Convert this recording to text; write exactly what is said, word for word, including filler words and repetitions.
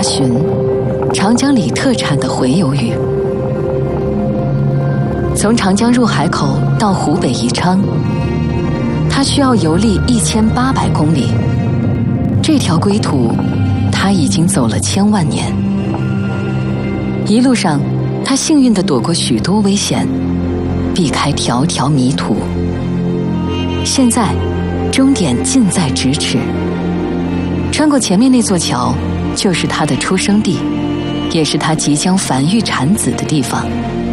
寻长江里特产的回游鱼。从长江入海口到湖北宜昌，他需要游历一千八百公里。这条归途，他已经走了千万年。一路上，他幸运地躲过许多危险，避开条条迷途。现在，终点近在咫尺。穿过前面那座桥，就是他的出生地，也是他即将繁育产子的地方。